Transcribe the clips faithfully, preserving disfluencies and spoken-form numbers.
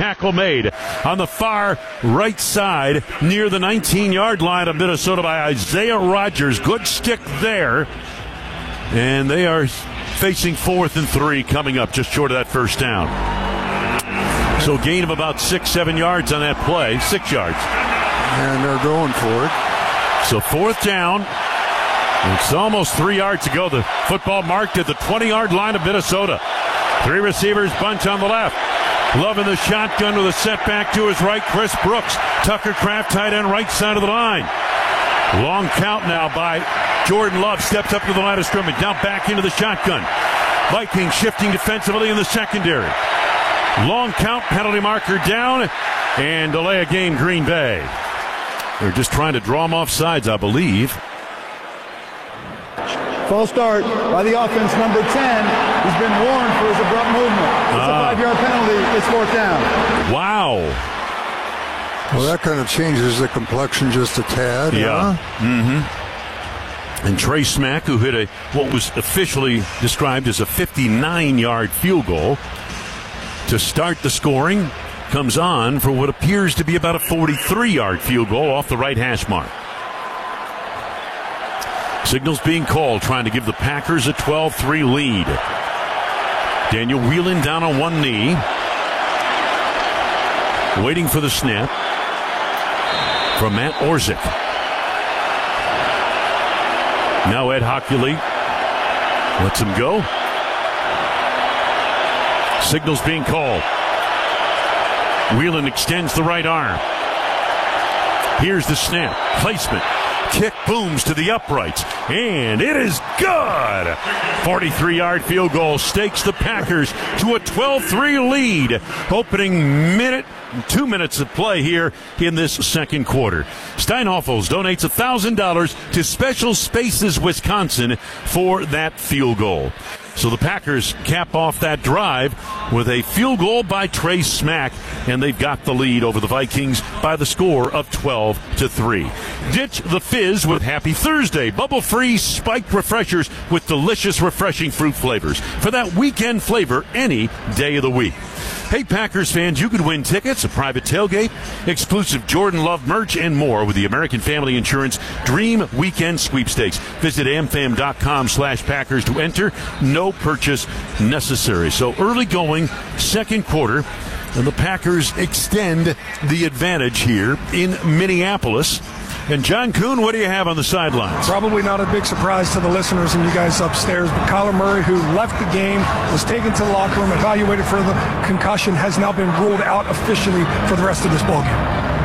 tackle made on the far right side near the nineteen-yard line of Minnesota by Isaiah Rodgers. Good stick there. And they are facing fourth and three coming up just short of that first down. So gain of about six, seven yards on that play. Six yards. And they're going for it. So fourth down. It's almost three yards to go. The football marked at the twenty-yard line of Minnesota. Three receivers bunch on the left. Love in the shotgun with a setback to his right. Chris Brooks. Tucker Kraft tight end right side of the line. Long count now by Jordan Love. Steps up to the line of scrimmage. Now back into the shotgun. Vikings shifting defensively in the secondary. Long count, penalty marker down, and delay a game, Green Bay. They're just trying to draw them off sides, I believe. False start by the offense, number ten. He's been warned for his abrupt movement. It's uh, a five-yard penalty. It's fourth down. Wow. Well, that kind of changes the complexion just a tad. Yeah. Huh? Mm-hmm. And Trey Smack, who hit a what was officially described as a fifty-nine-yard field goal to start the scoring, comes on for what appears to be about a forty-three-yard field goal off the right hash mark. Signals being called, trying to give the Packers a twelve three lead. Daniel Whelan down on one knee, waiting for the snap from Matt Orzik. Now Ed Hockley lets him go. Signals being called. Whelan extends the right arm. Here's the snap. Placement. Kick booms to the uprights. And it is good. forty-three-yard field goal stakes the Packers to a twelve three lead. Opening minute, two minutes of play here in this second quarter. Steinhoffels donates one thousand dollars to Special Spaces Wisconsin for that field goal. So the Packers cap off that drive with a field goal by Trey Smack, and they've got the lead over the Vikings by the score of twelve to three. Ditch the fizz with Happy Thursday. Bubble-free spiked refreshers with delicious, refreshing fruit flavors for that weekend flavor any day of the week. Hey, Packers fans, you could win tickets, a private tailgate, exclusive Jordan Love merch, and more with the American Family Insurance Dream Weekend Sweepstakes. Visit amfam.com slash Packers to enter. No purchase necessary. So early going, second quarter, and the Packers extend the advantage here in Minneapolis. And John Kuhn, what do you have on the sidelines? Probably not a big surprise to the listeners and you guys upstairs, but Kyler Murray, who left the game, was taken to the locker room, evaluated for the concussion, has now been ruled out officially for the rest of this ballgame.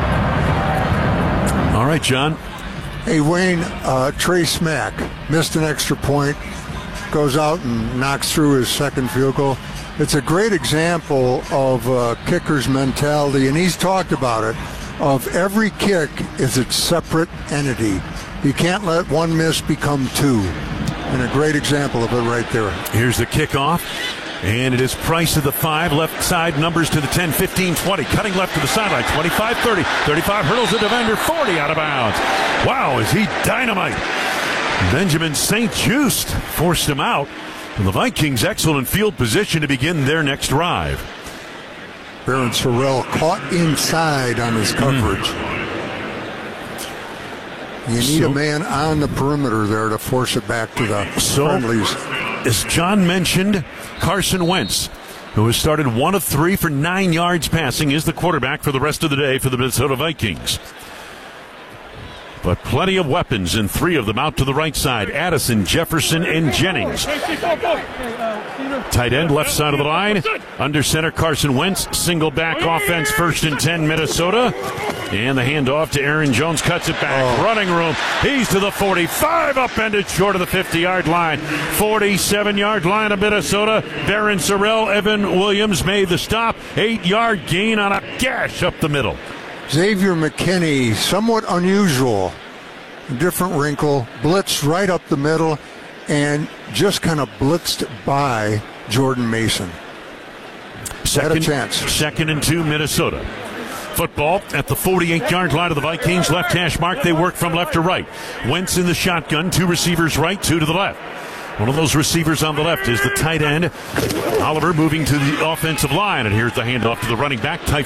All right, John. Hey, Wayne, uh, Trey Smack missed an extra point, goes out and knocks through his second field goal. It's a great example of uh, kicker's mentality, and he's talked about it. Of every kick is its separate entity. You can't let one miss become two. And a great example of it right there. Here's the kickoff. And it is Price to the five. Left side numbers to the ten, fifteen, twenty. Cutting left to the sideline. twenty-five, thirty. thirty-five hurdles the defender. forty out of bounds. Wow, is he dynamite. Benjamin Saint Just forced him out. And the Vikings excellent field position to begin their next drive. Baron Sorrell caught inside on his coverage. Mm. You need so, a man on the perimeter there to force it back to the so, friendlies. As John mentioned, Carson Wentz, who has started one of three for nine yards passing, is the quarterback for the rest of the day for the Minnesota Vikings. But plenty of weapons, and three of them out to the right side. Addison, Jefferson, and Jennings. Tight end, left side of the line. Under center, Carson Wentz. Single back offense, first and ten, Minnesota. And the handoff to Aaron Jones. Cuts it back. Oh. Running room. He's to the forty-five. Upended short of the fifty-yard line. forty-seven-yard line of Minnesota. Baron Sorrell, Evan Williams made the stop. Eight-yard gain on a gash up the middle. Xavier McKinney, somewhat unusual, different wrinkle, blitzed right up the middle, and just kind of blitzed by Jordan Mason. Second, Had a chance. Second and two, Minnesota. Football at the forty-eight-yard line of the Vikings. Left hash mark, they work from left to right. Wentz in the shotgun, two receivers right, two to the left. One of those receivers on the left is the tight end. Oliver moving to the offensive line, and here's the handoff to the running back.